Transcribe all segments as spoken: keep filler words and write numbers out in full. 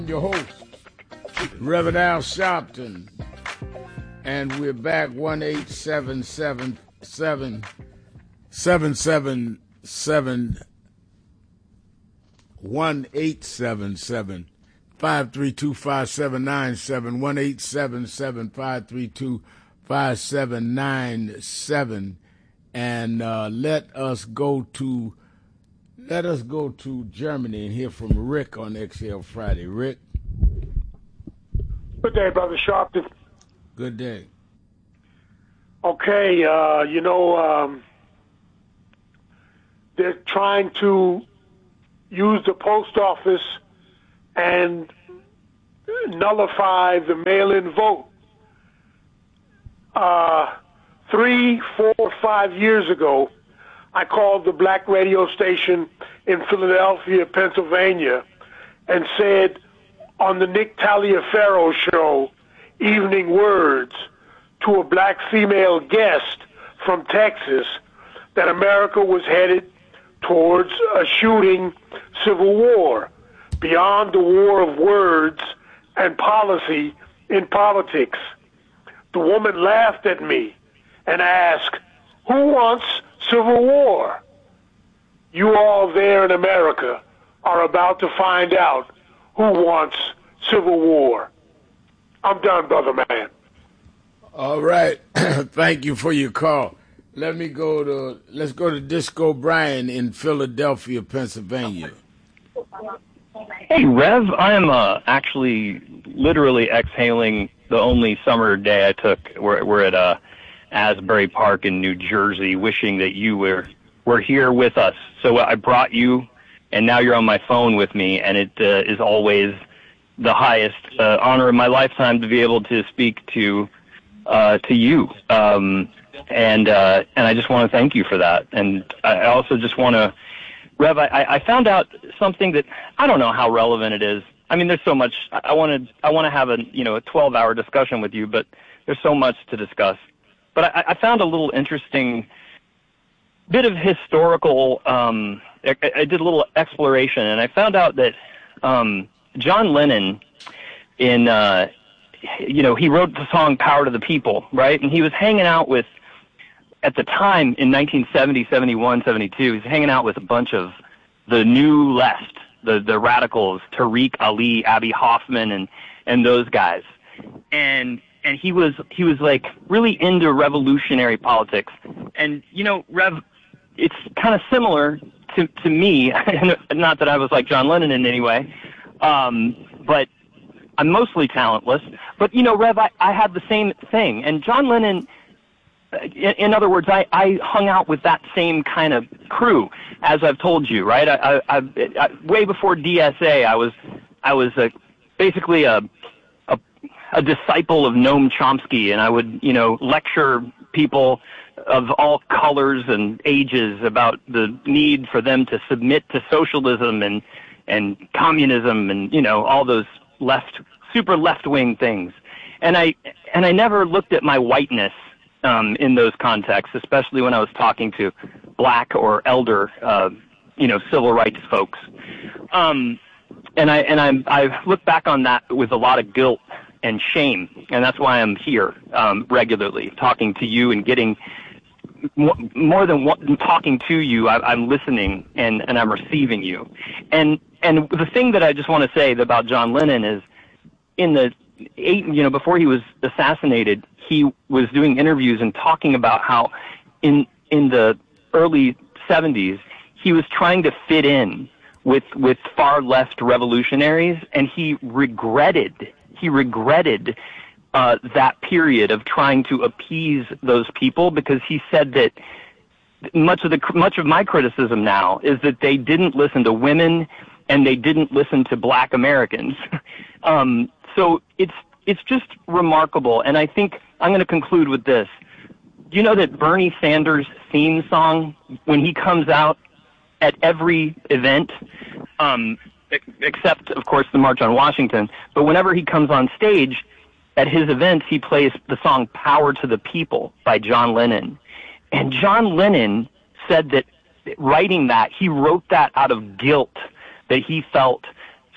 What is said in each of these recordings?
Your host, Reverend Al Sharpton, and we're back one eight seven seven seven seven seven seven one eight seven seven five three two five seven nine seven one eight seven seven five three two five seven nine seven, and uh, let us go to. Let us go to Germany and hear from Rick on X L Friday. Rick? Good day, Brother Sharpton. Good day. Okay, uh, you know, um, they're trying to use the post office and nullify the mail-in vote. Uh, three, four, five years ago, I called the black radio station in Philadelphia, Pennsylvania, and said on the Nick Taliaferro show, Evening Words, to a black female guest from Texas, that America was headed towards a shooting civil war, beyond the war of words and policy in politics. The woman laughed at me and asked, "Who wants civil war?" You all there in America are about to find out who wants civil war. I'm done, brother man. All right. Thank you for your call. Let me go to, let's go to Disco Brian in Philadelphia, Pennsylvania. Hey, Rev, I am uh, actually literally exhaling the only summer day I took. We're, we're at uh, Asbury Park in New Jersey, wishing that you were were here with us. So I brought you, and now you're on my phone with me, and it uh, is always the highest uh, honor of my lifetime to be able to speak to uh, to you. Um, and uh, and I just want to thank you for that. And I also just want to, Rev, I, I found out something that I don't know how relevant it is. I mean, there's so much. I want to I want to have a you know a twelve hour discussion with you, but there's so much to discuss. But I, I found a little interesting bit of historical, um, I, I did a little exploration, and I found out that um, John Lennon, in, uh, you know, he wrote the song Power to the People, right? And he was hanging out with, at the time in nineteen seventy, seventy-one, seventy-two, he was hanging out with a bunch of the new left, the, the radicals, Tariq Ali, Abbie Hoffman, and, and those guys. And And he was he was like really into revolutionary politics. And you know, Rev, it's kind of similar to to me. Not that I was like John Lennon in any way, um, but I'm mostly talentless. But you know, Rev, I, I had the same thing. And John Lennon, in, in other words, I, I hung out with that same kind of crew, as I've told you, right? I, I, I, I way before D S A, I was I was a, basically a a disciple of Noam Chomsky, and I would, you know, lecture people of all colors and ages about the need for them to submit to socialism and and communism and, you know, all those left, super left-wing things. And I and I never looked at my whiteness um, in those contexts, especially when I was talking to black or elder, uh, you know, civil rights folks. Um, and I and I I look back on that with a lot of guilt and shame, and that's why I'm here um, regularly, talking to you and getting more, more than one, talking to you. I, I'm listening and, and I'm receiving you. And and the thing that I just want to say about John Lennon is, in the eight, you know, before he was assassinated, he was doing interviews and talking about how in in the early seventies he was trying to fit in with with far left revolutionaries, and he regretted. He regretted uh, that period of trying to appease those people, because he said that much of the much of my criticism now is that they didn't listen to women and they didn't listen to black Americans. um, so it's it's just remarkable, and I think I'm going to conclude with this. Do you know that Bernie Sanders' theme song, when he comes out at every event, um, except, of course, the March on Washington, but whenever he comes on stage at his events, he plays the song Power to the People by John Lennon. And John Lennon said that writing that, he wrote that out of guilt, that he felt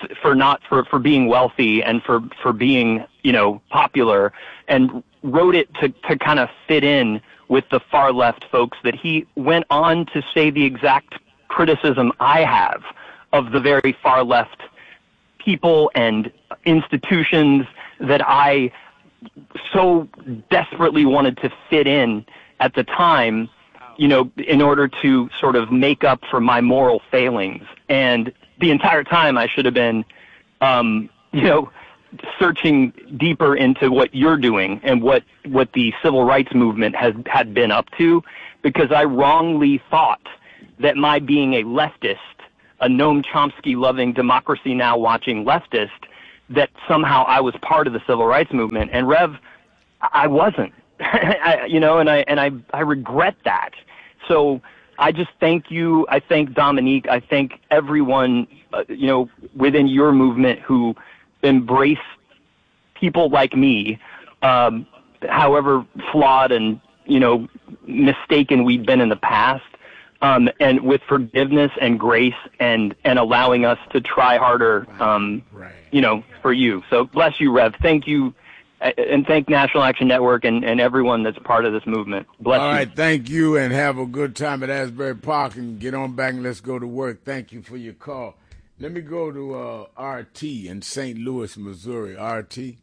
for not for, for being wealthy and for, for being, you know, popular, and wrote it to, to kind of fit in with the far left folks that he went on to say the exact criticism I have of the very far left people and institutions that I so desperately wanted to fit in at the time, you know, in order to sort of make up for my moral failings. And the entire time I should have been, um, you know, searching deeper into what you're doing and what, what the civil rights movement has had been up to, because I wrongly thought that my being a leftist, a Noam Chomsky-loving, Democracy Now! Watching leftist, that somehow I was part of the civil rights movement. And Rev, I wasn't. I, you know, and I and I I regret that. So I just thank you. I thank Dominique. I thank everyone, uh, you know, within your movement who embrace people like me, um, however flawed and, you know, mistaken we've been in the past, um, and with forgiveness and grace and, and allowing us to try harder, um, you know, for you. So bless you, Rev. Thank you. And thank National Action Network and, and everyone that's part of this movement. Bless All you. All right, thank you, and have a good time at Asbury Park, and get on back and let's go to work. Thank you for your call. Let me go to uh, R T in Saint Louis, Missouri. R T?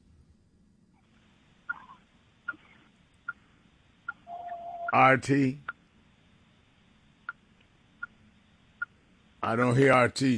R T? I don't hear R T.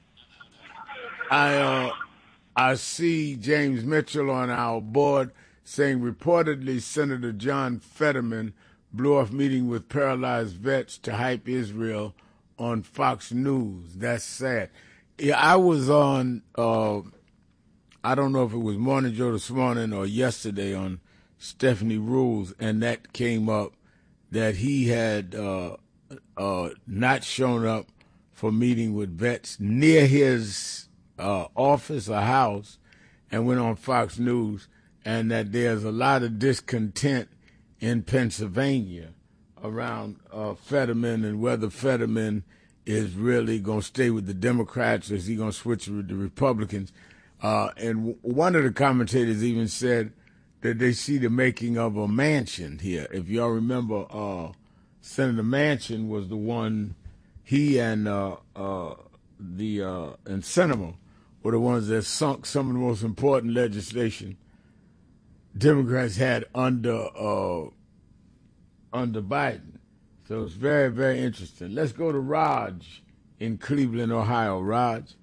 I, uh... I see James Mitchell on our board saying reportedly Senator John Fetterman blew off meeting with paralyzed vets to hype Israel on Fox News. That's sad. Yeah, I was on, uh, I don't know if it was Morning Joe this morning or yesterday on Stephanie Rules, and that came up that he had uh, uh, not shown up for meeting with vets near his Uh, office or house, and went on Fox News, and that there's a lot of discontent in Pennsylvania around uh, Fetterman and whether Fetterman is really going to stay with the Democrats or is he going to switch with the Republicans. Uh, and w- one of the commentators even said that they see the making of a Manchin here. If y'all remember, uh, Senator Manchin was the one, he and uh, uh, the uh, and Sinema were the ones that sunk some of the most important legislation Democrats had under uh, under Biden. So it's very, very interesting. Let's go to Raj in Cleveland, Ohio. Raj.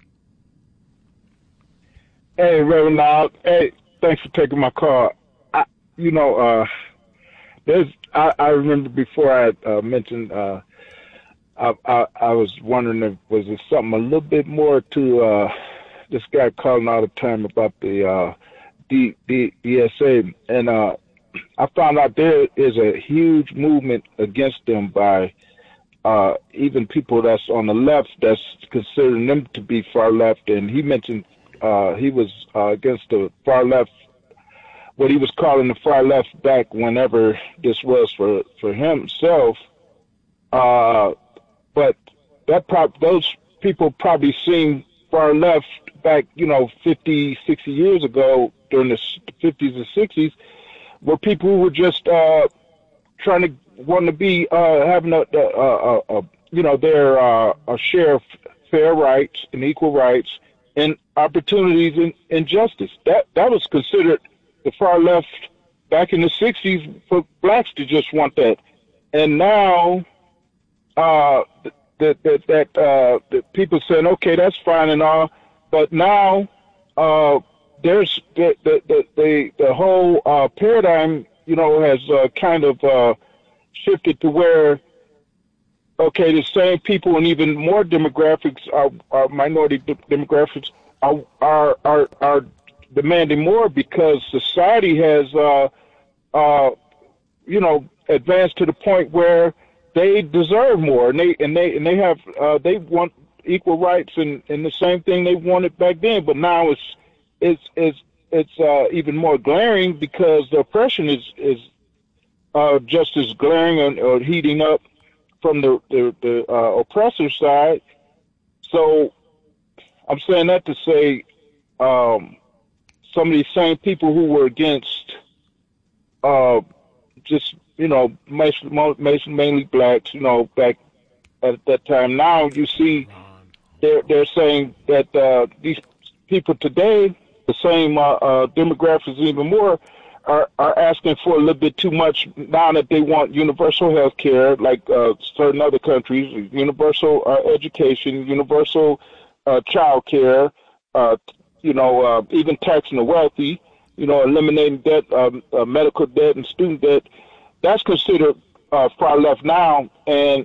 Hey, Reverend Nog. Hey, thanks for taking my call. I, you know, uh, there's. I, I remember before I uh, mentioned. Uh, I, I, I was wondering if was there something a little bit more to uh, this guy calling all the time about the uh, D, D, D S A, and uh, I found out there is a huge movement against them by uh, even people that's on the left that's considering them to be far left. And he mentioned uh, he was uh, against the far left, what he was calling the far left back whenever this was for for himself. Uh, But that prop, those people probably seemed far left back, you know, fifty, sixty years ago during the fifties and sixties, were people who were just uh, trying to want to be uh, having a, a, a, a you know, their uh, a share of fair rights and equal rights and opportunities and, and justice. That that was considered the far left back in the sixties for blacks to just want that, and now. Uh, that that that uh, that people saying, okay, that's fine and all, but now uh, there's the the the the, the whole uh, paradigm, you know, has uh, kind of uh, shifted to where, okay, the same people and even more demographics, are, are minority de- demographics, are, are are are demanding more because society has, uh, uh, you know, advanced to the point where they deserve more, and they and they and they have uh, they want equal rights and, and the same thing they wanted back then. But now it's it's it's it's uh, even more glaring because the oppression is is uh, just as glaring or, or heating up from the the, the uh, oppressor side. So I'm saying that to say um, some of these same people who were against uh, just, you know, mainly blacks, you know, back at that time. Now you see they're, they're saying that uh, these people today, the same uh, uh, demographics even more, are, are asking for a little bit too much now that they want universal health care, like uh, certain other countries, universal uh, education, universal uh, child care, uh, you know, uh, even taxing the wealthy, you know, eliminating debt, um, uh, medical debt and student debt. That's considered uh, far left now. And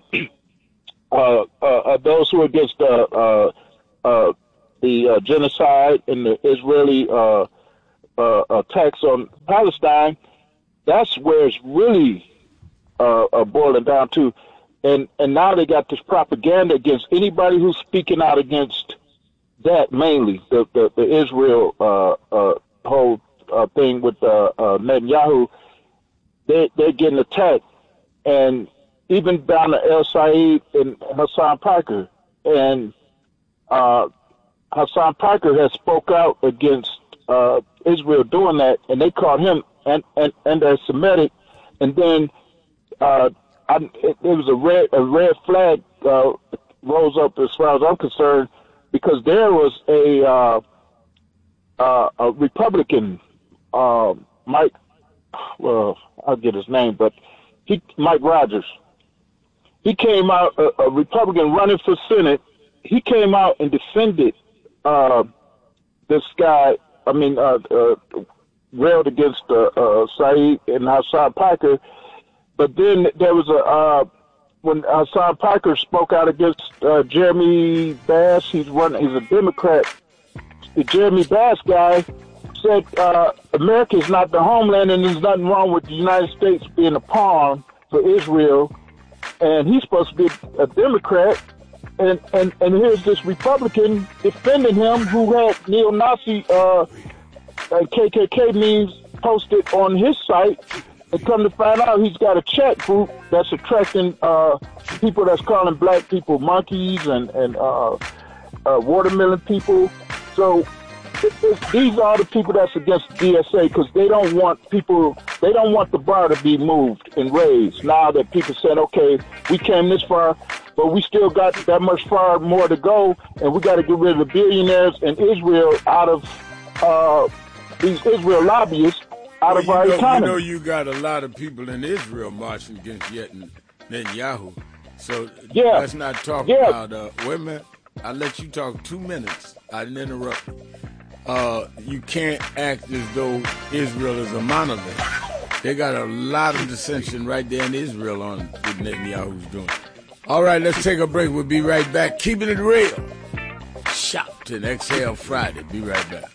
uh, uh, uh, those who are against uh, uh, uh, the uh, genocide and the Israeli uh, uh, attacks on Palestine, that's where it's really uh, uh, boiling down to. And and now they got this propaganda against anybody who's speaking out against that, mainly the the, the Israel uh, uh, whole uh, thing with uh, uh, Netanyahu. They they're getting attacked, and even down to El Said and Hassan Piker, and uh, Hassan Piker has spoke out against uh, Israel doing that, and they called him an, an, anti-Semitic, and then uh, I, it, it was a red a red flag uh, rose up as far as I'm concerned, because there was a uh, uh, a Republican, uh, Mike, well, I'll get his name, but he Mike Rogers. He came out, a, a Republican running for Senate. He came out and defended uh, this guy. I mean, uh, uh, railed against uh, uh, Said and Hassan Piker. But then there was a uh, when Hassan Piker spoke out against uh, Jeremy Bass. He's running. He's a Democrat. The Jeremy Bass guy said uh, America is not the homeland, and there's nothing wrong with the United States being a pawn for Israel. And he's supposed to be a Democrat, and, and, and here's this Republican defending him who had neo-Nazi uh, uh, K K K memes posted on his site, and come to find out he's got a chat group that's attracting uh, people that's calling black people monkeys and, and uh, uh, watermelon people. So it, it, these are the people that's against the D S A, because they don't want people, they don't want the bar to be moved and raised. Now that people said, okay, we came this far, but we still got that much far more to go, and we got to get rid of the billionaires and Israel out of uh, these Israel lobbyists out well, of our know, economy. You know, you got a lot of people in Israel marching against Netanyahu. So yeah. let's not talk yeah. about, uh, wait a minute, I'll let you talk two minutes. I didn't interrupt you. Uh, you can't act as though Israel is a monolith. They got a lot of dissension right there in Israel on what Netanyahu's doing. All right, let's take a break. We'll be right back. Keeping it real. Shout and Exhale Friday. Be right back.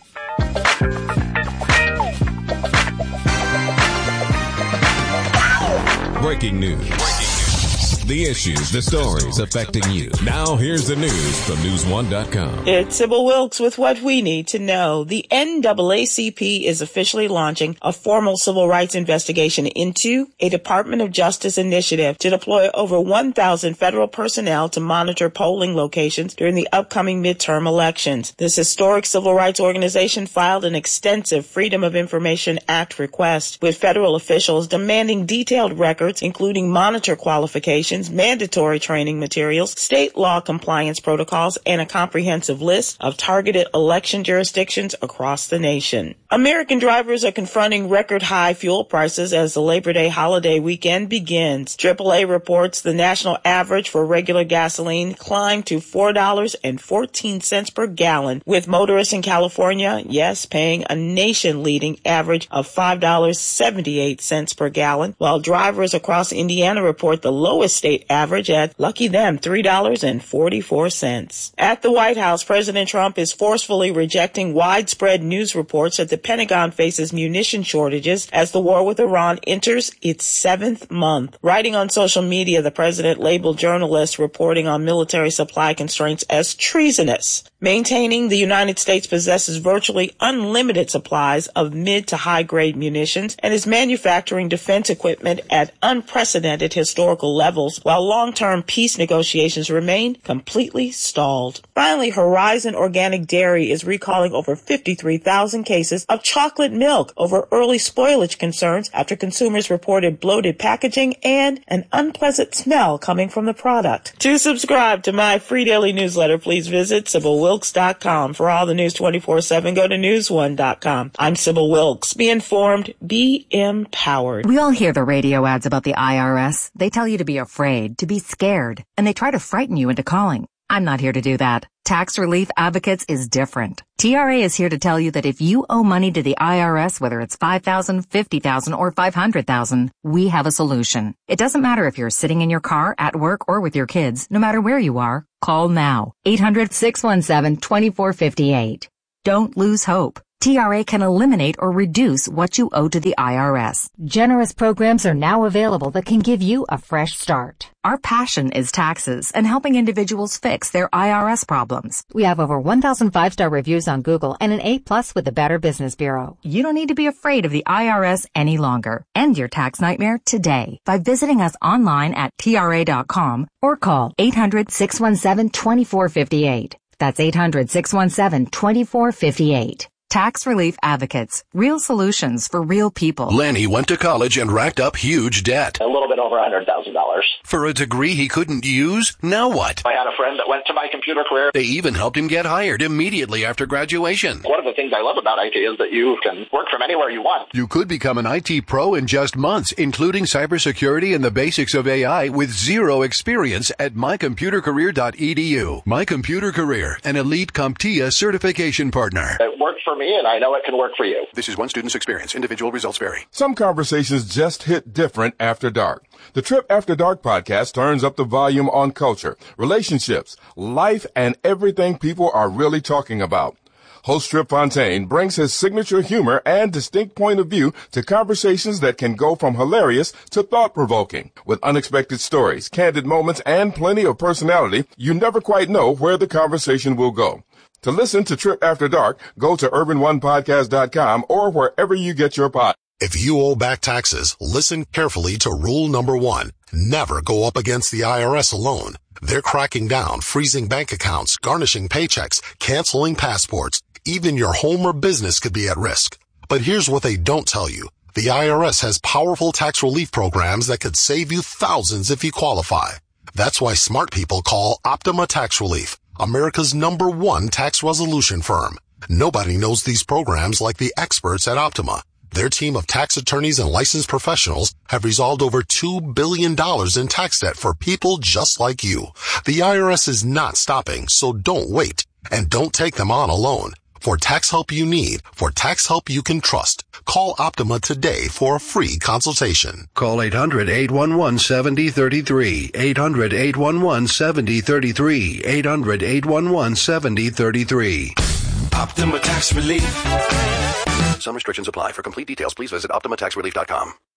Breaking news. The issues, the stories affecting you. Now here's the news from news one dot com. It's Sybil Wilkes with what we need to know. The N double A C P is officially launching a formal civil rights investigation into a Department of Justice initiative to deploy over one thousand federal personnel to monitor polling locations during the upcoming midterm elections. This historic civil rights organization filed an extensive Freedom of Information Act request with federal officials demanding detailed records, including monitor qualifications, mandatory training materials, state law compliance protocols, and a comprehensive list of targeted election jurisdictions across the nation. American drivers are confronting record high fuel prices as the Labor Day holiday weekend begins. triple A reports the national average for regular gasoline climbed to four dollars and fourteen cents per gallon, with motorists in California, yes, paying a nation-leading average of five dollars and seventy-eight cents per gallon, while drivers across Indiana report the lowest state average at, lucky them, three dollars and forty-four cents. At the White House, President Trump is forcefully rejecting widespread news reports that the Pentagon faces munition shortages as the war with Iran enters its seventh month. Writing on social media, the president labeled journalists reporting on military supply constraints as treasonous, maintaining the United States possesses virtually unlimited supplies of mid to high-grade munitions and is manufacturing defense equipment at unprecedented historical levels goals, while long-term peace negotiations remain completely stalled. Finally, Horizon Organic Dairy is recalling over fifty-three thousand cases of chocolate milk over early spoilage concerns after consumers reported bloated packaging and an unpleasant smell coming from the product. To subscribe to my free daily newsletter, please visit Sybil Wilkes dot com. For all the news twenty-four seven, go to news one dot com. I'm Sybil Wilkes. Be informed, be empowered. We all hear the radio ads about the I R S. They tell you to be afraid, to be scared, and they try to frighten you into calling. I'm not here to do that. Tax Relief Advocates is different. T R A is here to tell you that if you owe money to the I R S, whether it's five thousand dollars, fifty thousand dollars, or five hundred thousand dollars, we have a solution. It doesn't matter if you're sitting in your car, at work, or with your kids. No matter where you are, call now. eight hundred, six one seven, two four five eight. Don't lose hope. T R A can eliminate or reduce what you owe to the I R S. Generous programs are now available that can give you a fresh start. Our passion is taxes and helping individuals fix their I R S problems. We have over one thousand five-star reviews on Google and an A plus with the Better Business Bureau. You don't need to be afraid of the I R S any longer. End your tax nightmare today by visiting us online at T R A dot com or call eight hundred, six one seven, two four five eight. That's eight hundred, six one seven, two four five eight. Tax Relief Advocates. Real solutions for real people. Lenny went to college and racked up huge debt. A little bit over one hundred thousand dollars. For a degree he couldn't use? Now what? I had a friend that went to My Computer Career. They even helped him get hired immediately after graduation. One of the things I love about I T is that you can work from anywhere you want. You could become an I T pro in just months, including cybersecurity and the basics of A I with zero experience at my computer career dot e d u. My Computer Career, an elite CompTIA certification partner. It worked for me, and I know it can work for you. This is one student's experience. Individual results vary. Some conversations just hit different after dark. The Trip After Dark podcast turns up the volume on culture, relationships, life, and everything people are really talking about. Host Trip Fontaine brings his signature humor and distinct point of view to conversations that can go from hilarious to thought-provoking. With unexpected stories, candid moments, and plenty of personality, you never quite know where the conversation will go. To listen to Trip After Dark, go to urban one podcast dot com or wherever you get your pod. If you owe back taxes, listen carefully to rule number one. Never go up against the I R S alone. They're cracking down, freezing bank accounts, garnishing paychecks, canceling passports. Even your home or business could be at risk. But here's what they don't tell you. The I R S has powerful tax relief programs that could save you thousands if you qualify. That's why smart people call Optima Tax Relief, America's number one tax resolution firm. Nobody knows these programs like the experts at Optima. Their team of tax attorneys and licensed professionals have resolved over two billion dollars in tax debt for people just like you. The I R S is not stopping, so don't wait. And don't take them on alone. For tax help you need, for tax help you can trust, call Optima today for a free consultation. Call eight hundred, eight one one, seven zero three three, eight hundred, eight one one, seven zero three three, eight hundred, eight one one, seven zero three three. Optima Tax Relief. Some restrictions apply. For complete details, please visit optima tax relief dot com.